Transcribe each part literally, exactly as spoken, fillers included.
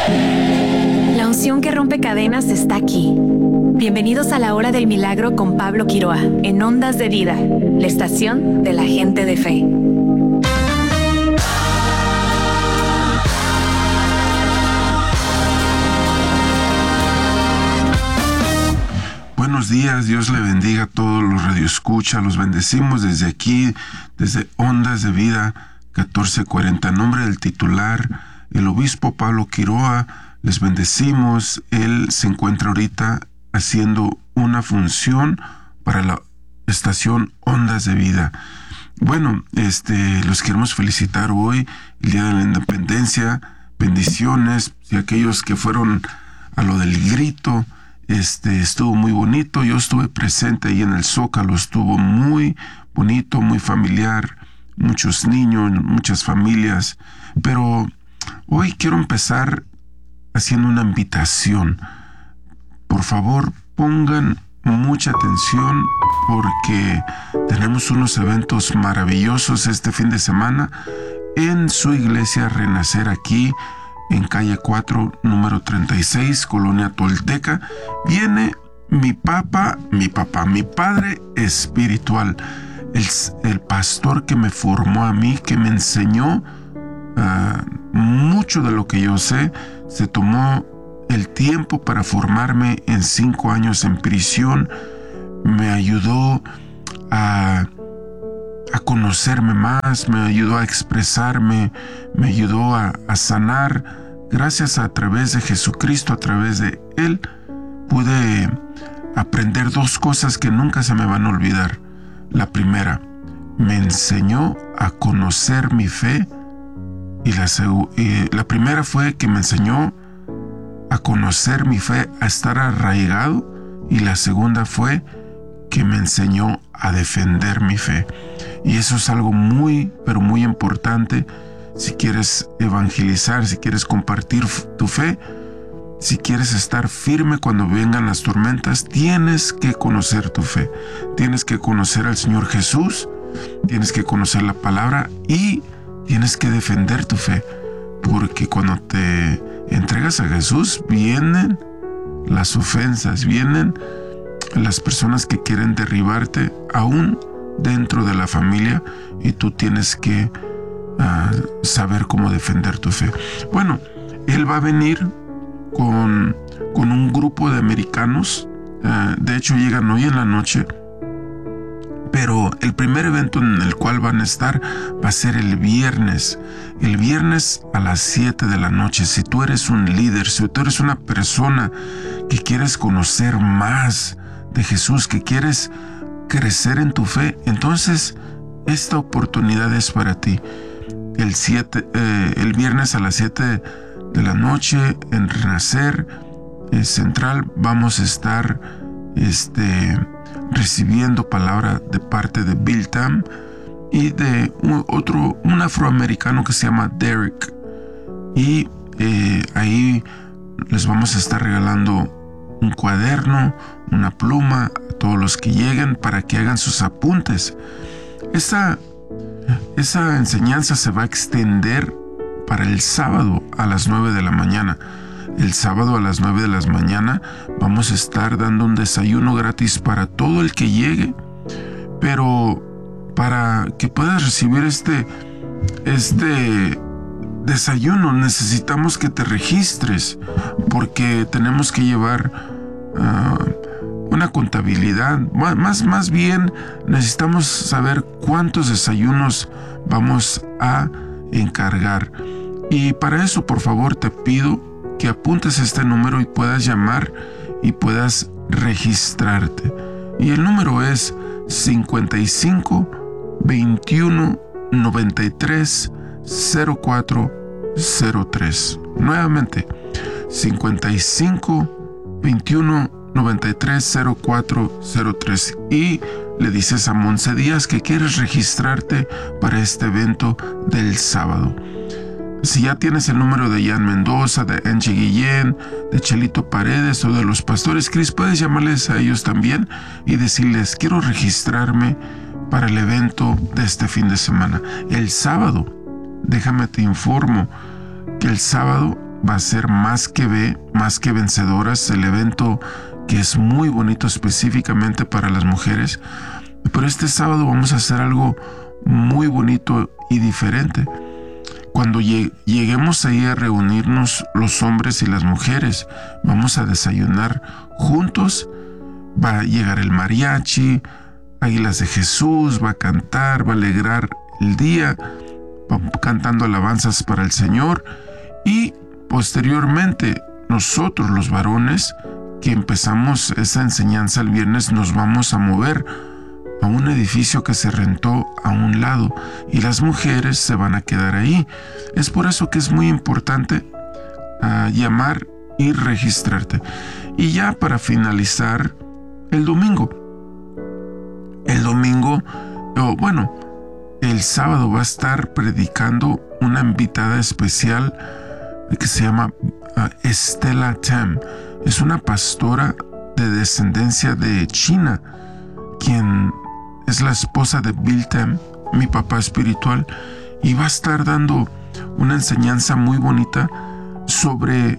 La unción que rompe cadenas está aquí. Bienvenidos a la Hora del Milagro con Pablo Quiroa, en Ondas de Vida, la estación de la gente de fe. Buenos días, Dios le bendiga a todos los radioescuchas, los bendecimos desde aquí, desde Ondas de Vida catorce cuarenta. En nombre del titular, el obispo Pablo Quiroa, les bendecimos. Él se encuentra ahorita haciendo una función para la estación Ondas de Vida. Bueno, este, los queremos felicitar hoy, el Día de la Independencia. Bendiciones, y aquellos que fueron a lo del grito, este, estuvo muy bonito. Yo estuve presente ahí en el Zócalo, estuvo muy bonito, muy familiar, muchos niños, muchas familias. Pero hoy quiero empezar haciendo una invitación. Por favor, pongan mucha atención porque tenemos unos eventos maravillosos este fin de semana en su iglesia Renacer, aquí en calle cuatro, número treinta y seis, Colonia Tolteca. Viene mi papá, mi papá, mi padre espiritual, el, el pastor que me formó a mí, que me enseñó uh, mucho de lo que yo sé. Se tomó el tiempo para formarme en cinco años en prisión. Me ayudó a, a conocerme más, me ayudó a expresarme, me ayudó a, a sanar. Gracias a través de Jesucristo, a través de Él, pude aprender dos cosas que nunca se me van a olvidar. La primera, me enseñó a conocer mi fe. Y la, y la primera fue que me enseñó a conocer mi fe, a estar arraigado. Y la segunda fue que me enseñó a defender mi fe. Y eso es algo muy, pero muy importante. Si quieres evangelizar, si quieres compartir tu fe, si quieres estar firme cuando vengan las tormentas, tienes que conocer tu fe. Tienes que conocer al Señor Jesús, tienes que conocer la palabra y tienes que defender tu fe. Porque cuando te entregas a Jesús, vienen las ofensas, vienen las personas que quieren derribarte aún dentro de la familia, y tú tienes que uh, saber cómo defender tu fe. Bueno, él va a venir con, con un grupo de americanos. Uh, de hecho, llegan hoy en la noche. Pero el primer evento en el cual van a estar va a ser el viernes. El viernes a las siete de la noche. Si tú eres un líder, si tú eres una persona que quieres conocer más de Jesús, que quieres crecer en tu fe, entonces esta oportunidad es para ti. El, siete, eh, el viernes a las siete de la noche en Renacer eh, Central vamos a estar este, recibiendo palabra de parte de Bill Tam y de un, otro, un afroamericano que se llama Derek. Y eh, ahí les vamos a estar regalando un cuaderno, una pluma a todos los que lleguen para que hagan sus apuntes. Esa, esa enseñanza se va a extender para el sábado a las nueve de la mañana. El sábado a las nueve de la mañana vamos a estar dando un desayuno gratis para todo el que llegue. Pero para que puedas recibir este, este desayuno necesitamos que te registres, porque tenemos que llevar uh, una contabilidad. Más, más bien necesitamos saber cuántos desayunos vamos a encargar. Y para eso, por favor, te pido que apuntes este número y puedas llamar y puedas registrarte. Y el número es cincuenta y cinco, veintiuno, noventa y tres, cero cuatro cero tres. Nuevamente, cincuenta y cinco, veintiuno, noventa y tres, cero cuatro cero tres. Y le dices a Monse Díaz que quieres registrarte para este evento del sábado. Si ya tienes el número de Jan Mendoza, de Angie Guillén, de Chelito Paredes o de los pastores Cris, puedes llamarles a ellos también y decirles: quiero registrarme para el evento de este fin de semana. El sábado, déjame te informo que el sábado va a ser Más que Ve, Más que Vencedoras, el evento que es muy bonito específicamente para las mujeres. Pero este sábado vamos a hacer algo muy bonito y diferente. Cuando lleguemos ahí a reunirnos los hombres y las mujeres, vamos a desayunar juntos. Va a llegar el mariachi, Águilas de Jesús, va a cantar, va a alegrar el día, va cantando alabanzas para el Señor. Y posteriormente, nosotros los varones que empezamos esa enseñanza el viernes, nos vamos a mover a un edificio que se rentó a un lado y las mujeres se van a quedar ahí. Es por eso que es muy importante uh, llamar y registrarte. Y ya para finalizar, el domingo. El domingo, oh, bueno, el sábado va a estar predicando una invitada especial que se llama uh, Estela Tem. Es una pastora de descendencia de China, quien es la esposa de Bill Tem, mi papá espiritual, y va a estar dando una enseñanza muy bonita sobre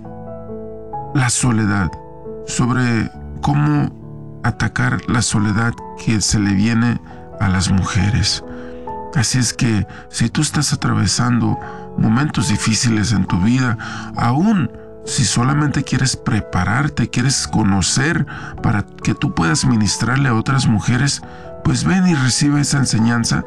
la soledad, sobre cómo atacar la soledad que se le viene a las mujeres. Así es que si tú estás atravesando momentos difíciles en tu vida, aún si solamente quieres prepararte, quieres conocer para que tú puedas ministrarle a otras mujeres, pues ven y recibe esa enseñanza.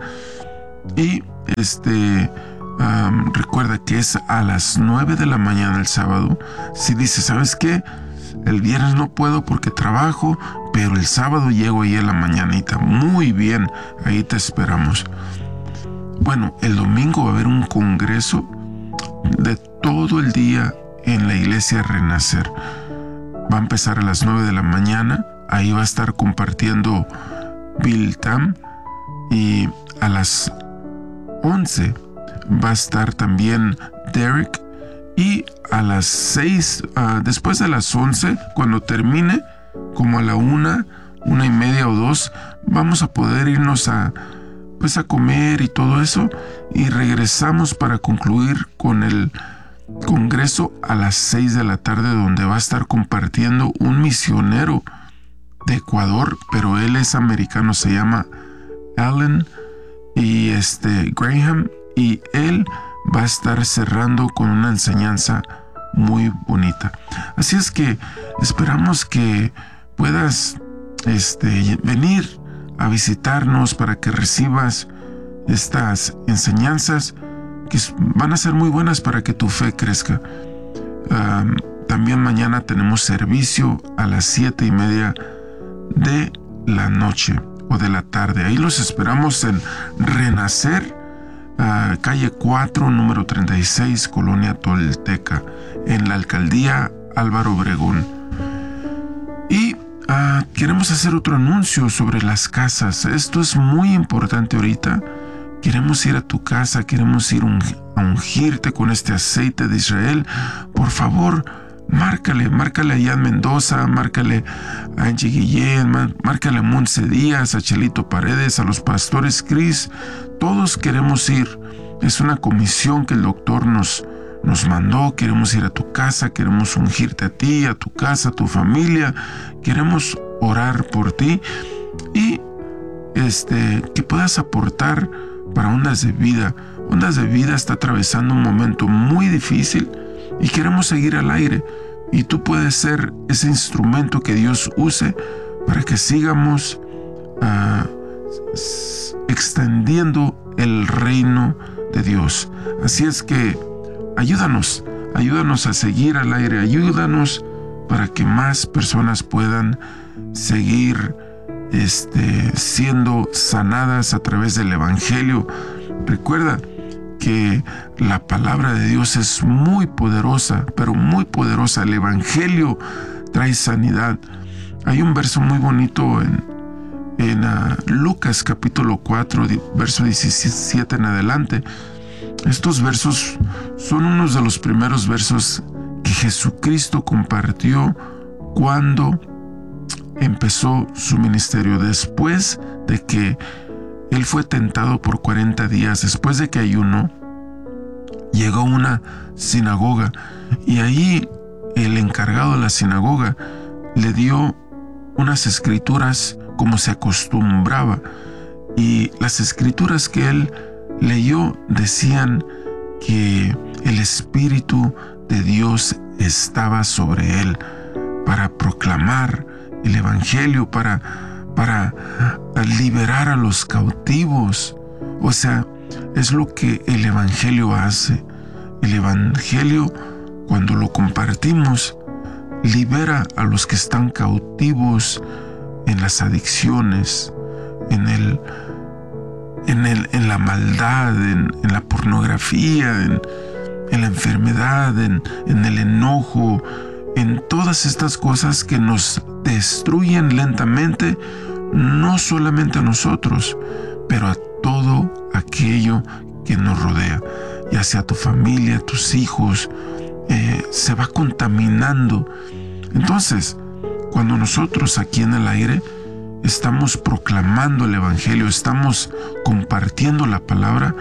Y este um, recuerda que es a las nueve de la mañana el sábado. Si dices, ¿sabes qué? El viernes no puedo porque trabajo, pero el sábado llego ahí en la mañanita. Muy bien, ahí te esperamos. Bueno, el domingo va a haber un congreso de todo el día en la iglesia Renacer. Va a empezar a las nueve de la mañana. Ahí va a estar compartiendo Bill Tam. Y a las once va a estar también Derek. Y a las seis, uh, después de las once, cuando termine, como a la una, una y media o dos, vamos a poder irnos a, pues a comer y todo eso. Y regresamos para concluir con el congreso a las seis de la tarde, donde va a estar compartiendo un misionero de Ecuador, pero él es americano, se llama Alan y este Graham, y él va a estar cerrando con una enseñanza muy bonita. Así es que esperamos que puedas este, venir a visitarnos para que recibas estas enseñanzas que van a ser muy buenas para que tu fe crezca. Um, también mañana tenemos servicio a las siete y media de la noche o de la tarde. Ahí los esperamos en Renacer, uh, calle cuatro, número treinta y seis, Colonia Tolteca, en la alcaldía Álvaro Obregón. Y uh, queremos hacer otro anuncio sobre las casas. Esto es muy importante ahorita. Queremos ir a tu casa, queremos ir un, a ungirte con este aceite de Israel. Por favor, márcale, márcale a Ian Mendoza, márcale a Angie Guillén, márcale a Montse Díaz, a Chelito Paredes, a los pastores Cris. Todos queremos ir. Es una comisión que el doctor nos, nos mandó. Queremos ir a tu casa, queremos ungirte a ti, a tu casa, a tu familia. Queremos orar por ti y este, que puedas aportar para Ondas de Vida. Ondas de Vida está atravesando un momento muy difícil y queremos seguir al aire, y tú puedes ser ese instrumento que Dios use para que sigamos uh, extendiendo el reino de Dios. Así es que ayúdanos, ayúdanos a seguir al aire, ayúdanos para que más personas puedan seguir Este, siendo sanadas a través del Evangelio. Recuerda que la palabra de Dios es muy poderosa, pero muy poderosa. El Evangelio trae sanidad. Hay un verso muy bonito en, en uh, Lucas capítulo cuatro, verso diecisiete en adelante. Estos versos son unos de los primeros versos que Jesucristo compartió cuando empezó su ministerio, después de que él fue tentado por cuarenta días, después de que ayunó. llegó a una sinagoga y ahí el encargado de la sinagoga le dio unas escrituras como se acostumbraba, y las escrituras que él leyó decían que el Espíritu de Dios estaba sobre él para proclamar el Evangelio, para, para liberar a los cautivos. O sea, es lo que el Evangelio hace. El Evangelio, cuando lo compartimos, libera a los que están cautivos en las adicciones, en el, en el, en la maldad, en, en la pornografía, en, en la enfermedad, en, en el enojo, en todas estas cosas que nos destruyen lentamente, no solamente a nosotros, pero a todo aquello que nos rodea, ya sea tu familia, tus hijos, eh, se va contaminando. Entonces, cuando nosotros aquí en el aire estamos proclamando el Evangelio, estamos compartiendo la palabra,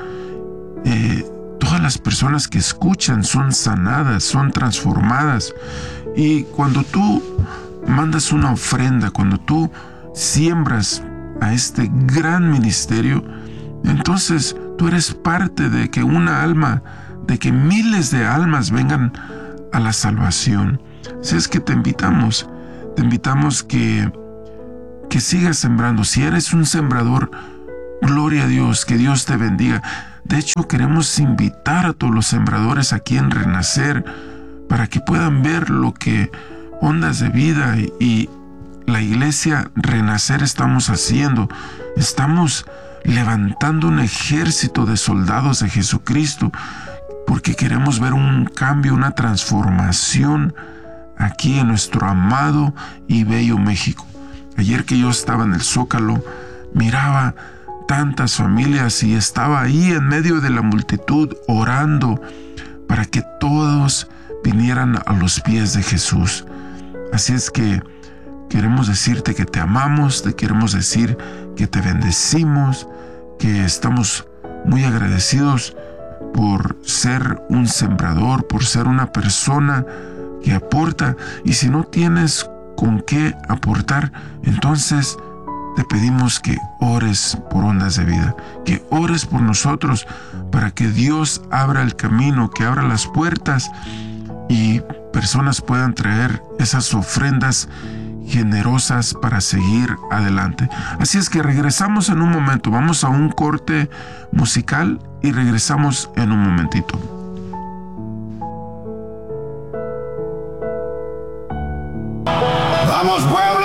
eh, todas las personas que escuchan son sanadas, son transformadas. Y cuando tú mandas una ofrenda, cuando tú siembras a este gran ministerio, entonces tú eres parte de que una alma, de que miles de almas vengan a la salvación. Así es que te invitamos, te invitamos que, que sigas sembrando. Si eres un sembrador, gloria a Dios, que Dios te bendiga. De hecho, queremos invitar a todos los sembradores aquí en Renacer para que puedan ver lo que Ondas de Vida y, y la iglesia Renacer estamos haciendo. Estamos levantando un ejército de soldados de Jesucristo porque queremos ver un cambio, una transformación aquí en nuestro amado y bello México. Ayer que yo estaba en el Zócalo, miraba tantas familias y estaba ahí en medio de la multitud orando para que todos vinieran a los pies de Jesús. Así es que queremos decirte que te amamos, te queremos decir que te bendecimos, que estamos muy agradecidos por ser un sembrador, por ser una persona que aporta. Y si no tienes con qué aportar, entonces te pedimos que ores por Ondas de Vida, que ores por nosotros para que Dios abra el camino, que abra las puertas y personas puedan traer esas ofrendas generosas para seguir adelante. Así es que regresamos en un momento, vamos a un corte musical y regresamos en un momentito. Vamos, pueblo.